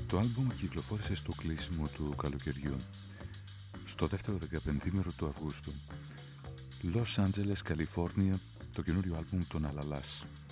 Το άλμπουμ κυκλοφόρησε στο κλείσιμο του καλοκαιριού, στο δεύτερο 15ήμερο του Αυγούστου. Los Angeles, Καλιφόρνια, το καινούριο άλμπουμ των Αλαλάς.